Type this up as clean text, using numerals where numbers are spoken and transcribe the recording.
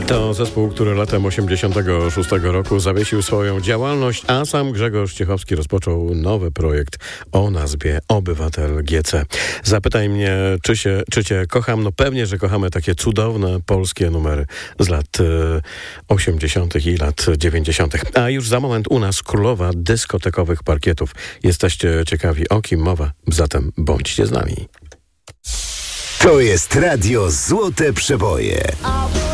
To zespół, który latem 1986 roku zawiesił swoją działalność, a sam Grzegorz Ciechowski rozpoczął nowy projekt o nazwie Obywatel GC. Zapytaj mnie, czy cię kocham? No pewnie, że kochamy takie cudowne polskie numery z lat 80. i lat 90. A już za moment u nas królowa dyskotekowych parkietów. Jesteście ciekawi, o kim mowa? Zatem bądźcie z nami. To jest Radio Złote Przeboje.